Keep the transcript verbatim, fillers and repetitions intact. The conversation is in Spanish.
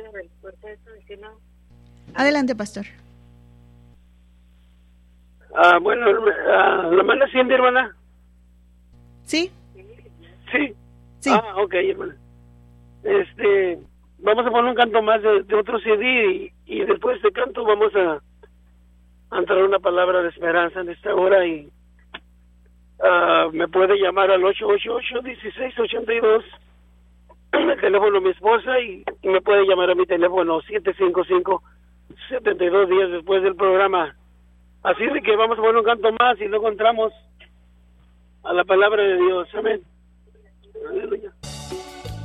del cuarteto, si no. Adelante, pastor. Ah, bueno, ah, ¿la manda Cindy, hermana? ¿Sí? Sí. Sí. Ah, ok, hermana. Este, vamos a poner un canto más de, de otro C D y, y después de este canto vamos a, a entrar una palabra de esperanza en esta hora y uh, me puede llamar al ocho ocho ocho, uno seis ocho dos, el teléfono de mi esposa, y, y me puede llamar a mi teléfono siete cinco cinco, siete dos días después del programa. Así de que vamos a poner un canto más y luego entramos a la palabra de Dios. Amén. Aleluya.